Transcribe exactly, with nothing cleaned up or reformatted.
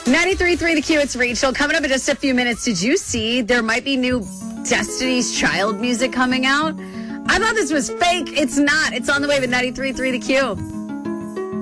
ninety-three point three The Q, it's Rachel. Coming up in just a few minutes, did you see there might be new Destiny's Child music coming out? I thought this was fake. It's not. It's on the way with ninety-three point three The Q.